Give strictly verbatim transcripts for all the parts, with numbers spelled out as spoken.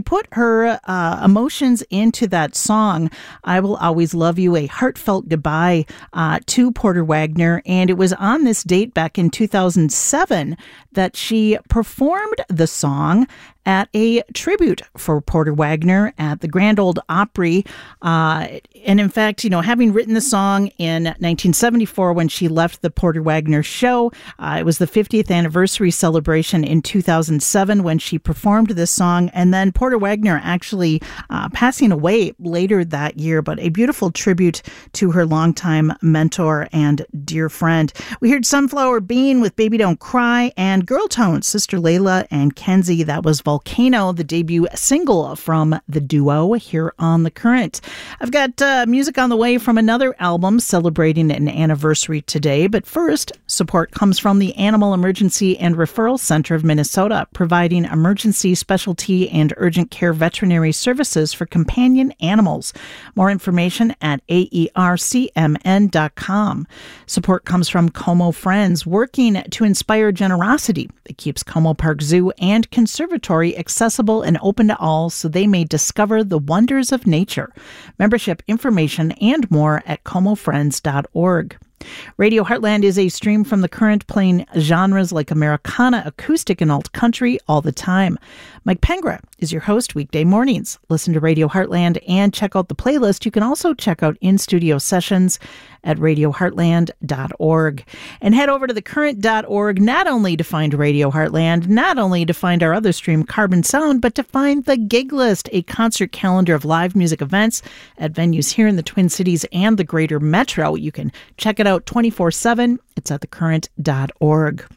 put her uh, emotions into that song, I Will Always Love You, a heartfelt goodbye uh, to Porter Wagoner. And it was on this date back in two thousand seven that she performed the song at a tribute for Porter Wagoner at the Grand Ole Opry. Uh, and in fact, you know, having written the song in nineteen seventy-four when she left the Porter Wagoner show, uh, it was the fiftieth anniversary celebration in two thousand seven when she performed this song. And then Porter Wagoner actually uh, passing away later that year, but a beautiful tribute to her longtime mentor and dear friend. We heard Sunflower Bean with Baby Don't Cry, and Girl Tones, Sister Layla and Kenzie. That was Volcano, the debut single from the duo here on The Current. I've got uh, music on the way from another album celebrating an anniversary today, but first, support comes from the Animal Emergency and Referral Center of Minnesota, providing emergency, specialty, and urgent care veterinary services for companion animals. More information at A E R C M N dot com. Support comes from Como Friends, working to inspire generosity. It keeps Como Park Zoo and Conservatory accessible and open to all so they may discover the wonders of nature. Membership information and more at como friends dot org. Radio Heartland is a stream from The Current, playing genres like Americana, acoustic, and alt country all the time. Mike Pengra is your host weekday mornings. Listen to Radio Heartland and check out the playlist. You can also check out in-studio sessions at radio heartland dot org. And head over to the current dot org, not only to find Radio Heartland, not only to find our other stream, Carbon Sound, but to find the Gig List, a concert calendar of live music events at venues here in the Twin Cities and the greater metro. You can check it out twenty-four seven. It's at the current dot org.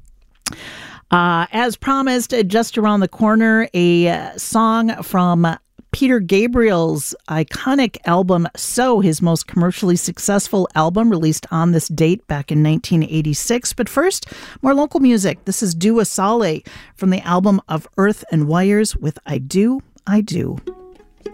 Uh, as promised, just around the corner, a uh, song from Peter Gabriel's iconic album, So, his most commercially successful album, released on this date back in nineteen eighty-six. But first, more local music. This is Dua Saleh from the album Of Earth and Wires with I Do, I Do.